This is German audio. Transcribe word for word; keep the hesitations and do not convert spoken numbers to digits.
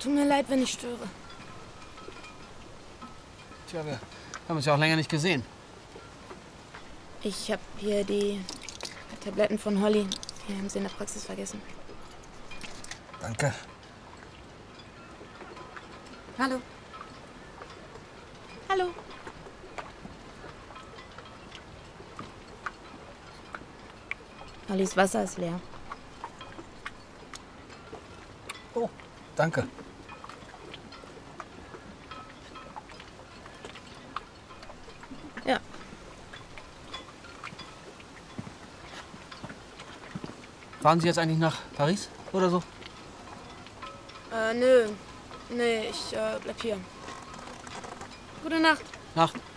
Tut mir leid, wenn ich störe. Tja, wir haben uns ja auch länger nicht gesehen. Ich habe hier die Tabletten von Holly. Die haben sie in der Praxis vergessen. Danke. Hallo. Hallo. Hollys Wasser ist leer. Oh, danke. Ja. Fahren Sie jetzt eigentlich nach Paris oder so? Äh, nö. Nee, ich äh, bleib hier. Gute Nacht. Nacht.